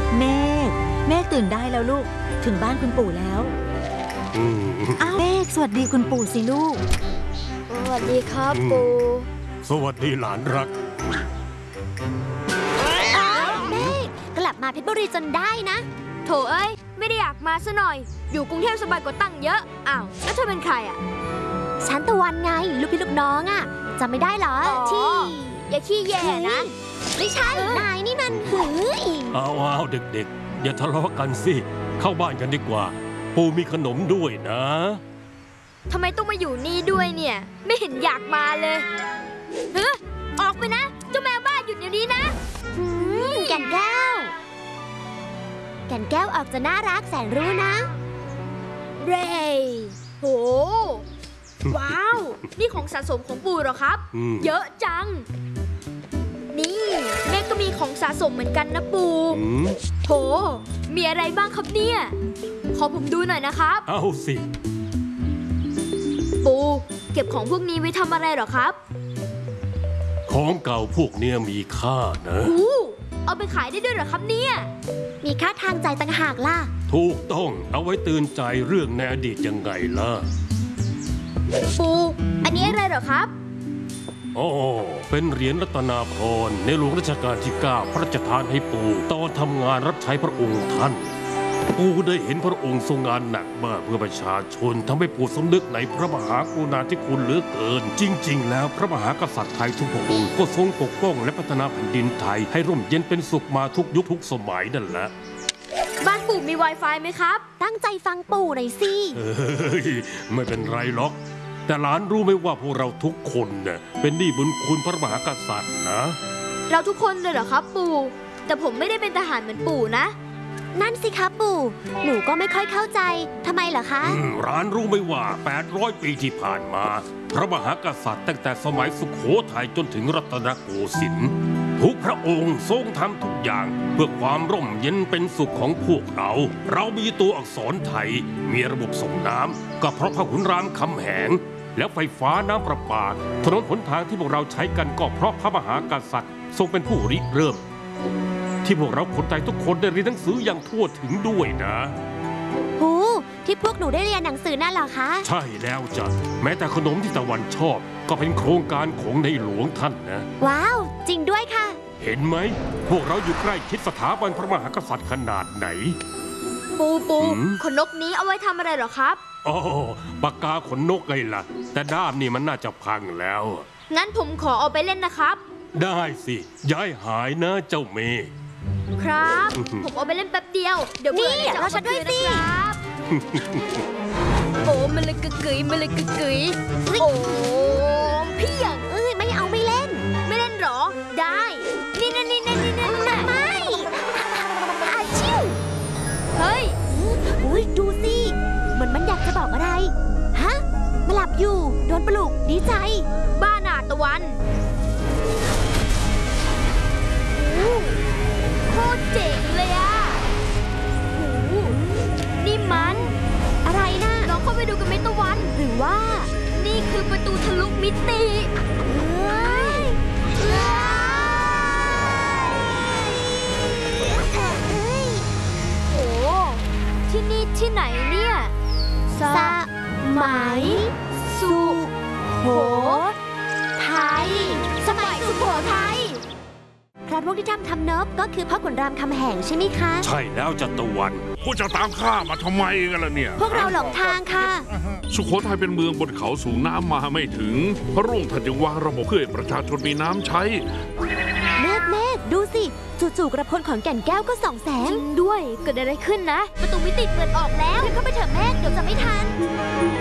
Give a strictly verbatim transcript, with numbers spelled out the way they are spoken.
เมฆเมฆตื่นได้แล้วลูกถึงบ้านคุณปู่แล้วอ้าวเมฆสวัสดีคุณปู่สิลูกสวัสดีครับปู่สวัสดีหลานรักเมฆกลับมาเพชรบุรีจนได้นะโถเอ้ยไม่ได้อยากมาซะหน่อยอยู่กรุงเทพสบายกว่าตั้งเยอะอ้าวแล้วเธอเป็นใครอ่ะฉันตะวันไงลูกพี่ลูกน้องอ่ะจำไม่ได้เหรอที่อย่าขี้แย่นะไม่ใช่นายนี่มันหืยเอาเอาเด็กๆอย่าทะเลาะกันสิเข้าบ้านกันดีกว่าปู่มีขนมด้วยนะทำไมต้องมาอยู่นี่ด้วยเนี่ยไม่เห็นอยากมาเลยเฮ้ยออกไปนะเจ้าแมวบ้าหยุดเดี๋ยวนี้นะแก่นแก้วแก่นแก้วออกจะน่ารักแสนรู้นะเรย์โหว้าวนี่ของสะสมของปู่เหรอครับเยอะจังนี่แม่ก็มีของสะสมเหมือนกันนะปู่โหมีอะไรบ้างครับเนี่ยขอผมดูหน่อยนะครับเอาสิปู่เก็บของพวกนี้ไว้ทำอะไรเหรอครับของเก่าพวกเนี้ยมีค่านะอู้เอาไปขายได้ด้วยเหรอครับเนี่ยมีค่าทางใจต่างหากล่ะถูกต้องเอาไว้เตือนใจเรื่องในอดีตยังไงล่ะปู่อันนี้อะไรเหรอครับอ๋อเป็นเหรียญรัตนาพรในหลวงรัชกาลที่เก้าพระราชทานให้ปู่ตอนทำงานรับใช้พระองค์ท่านปู่ได้เห็นพระองค์ทรงงานหนักมากเพื่อประชาชนทำให้ปู่สำนึกในพระมหากรุณาธิคุณเหลือเกินจริงๆแล้วพระมหากษัตริย์ไทยทุกพระองค์ก็ทรงปกป้องและพัฒนาแผ่นดินไทยให้ร่มเย็นเป็นสุขมาทุกยุคทุกสมัยนั่นแหละบ้านปู่มี Wi-Fi ไหมครับตั้งใจฟังปู่หน่อยสิเฮ้ยไม่เป็นไรหรอกแต่หลานรู้ไหมว่าพวกเราทุกคนเนี่ยเป็นหนี้บุญคุณพระมหากษัตริย์นะเราทุกคนเลยเหรอครับปู่แต่ผมไม่ได้เป็นทหารเหมือนปู่นะนั่นสิครับปู่หนูก็ไม่ค่อยเข้าใจทำไมเหรอคะร้านรู้ไหมว่าแปดร้อยปีที่ผ่านมาพระมหากษัตริย์ตั้งแต่สมัยสุโขทัยจนถึงรัตนโกสินทร์ทุกพระองค์ทรงทำทุกอย่างเพื่อความร่มเย็นเป็นสุขของพวกเราเรามีตัวอักษรไทยมีระบบส่งน้ำก็เพราะพระขุนรามคำแหงแล้วไฟฟ้าน้ำประปาถนนหนทางที่พวกเราใช้กันก็เพราะพระมหากษัตริย์ทรงเป็นผู้ริเริ่มที่พวกเราคนไทยทุกคนได้เรียนหนังสืออย่างทั่วถึงด้วยนะหูที่พวกหนูได้เรียนหนังสือนั่นเหรอคะใช่แล้วจ้ะแม้แต่ขนมที่ตะวันชอบก็เป็นโครงการของในหลวงท่านนะว้าวจริงด้วยค่ะเห็นไหมพวกเราอยู่ใกล้ชิดสถาบันพระมหากษัตริย์ขนาดไหนปูปูขนนกนี้เอาไว้ทำอะไรเหรอครับอ๋อปากกาขนนกไงล่ะแต่ด้ามนี่มันน่าจะพังแล้วงั้นผมขอเอาไปเล่นนะครับได้สิย้ายหายนะเจ้าเมย์ครับผมเอาไปเล่นแป๊บเดียวเดี๋ยวเบื่อเนี่ยจะเอามาคืนนะครับโอ้มันเลยกึกกึ๋ยมันเลยกึกกึ๋ยโอ้พี่อย่างเอ้ยไม่เอาไม่เล่นไม่เล่นหรอได้นี่นี่นี่นี่นี่นี่ไม่อาชิวเฮ้ยอุ้ยดูสิเหมือนมันอยากจะบอกอะไรฮะมาหลับอยู่โดนปลุกดีใจบ้าหนาตะวันโคตรเจ๋งเลยอะโหนี่มันอะไรนะลองเข้าไปดูกันไหมตะวันหรือว่านี่คือประตูทะลุมิติเฮ้ยโอ้ที่นี่ที่ไหนเนี่ยสมัยสุโขทัยสมัยสุโขทัยพระร่วงที่ทำทำเนิบก็คือพ่อขุนรามคำแหงใช่ไหมคะใช่แล้วจัตวันพวกจะตามข้ามาทำไมกันล่ะเนี่ยพวกเราหลงทางค่ะสุโขทัยเป็นเมืองบนเขาสูงน้ำมาไม่ถึงพระร่วงท่านจึงวางระบบเพื่อให้ประชาชนมีน้ำใช้เมฆเมฆดูสิจู่ๆกระพลของแก่นแก้วก็ส่องแสงจริงด้วยเกิดอะไรขึ้นนะประตูมิติเปิดออกแล้วเข้าไปเถอะเมฆเดี๋ยวจะไม่ทัน